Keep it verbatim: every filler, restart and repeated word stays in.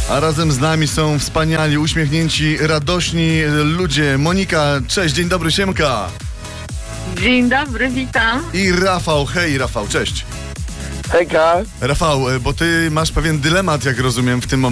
A razem z nami są wspaniali, uśmiechnięci, radośni ludzie. Monika, cześć, dzień dobry, siemka. Dzień dobry, witam. I Rafał, hej Rafał, cześć. Hejka. Rafał, bo ty masz pewien dylemat, jak rozumiem, w tym momencie.